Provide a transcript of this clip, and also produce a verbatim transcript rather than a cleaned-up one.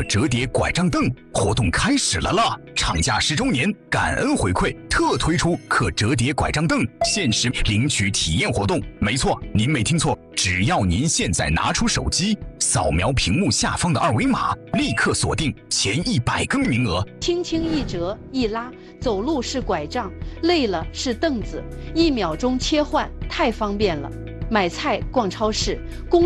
折叠拐杖凳活动开始了啦！厂家十周年感恩回馈，特推出可折叠拐杖凳限时领取体验活动。没错，您没听错，只要您现在拿出手机，扫描屏幕下方的二维码，立刻锁定前一百个名额。 轻轻一折一拉，走路是拐杖，累了是凳子，一秒钟切换，太方便了。买菜、逛超市，公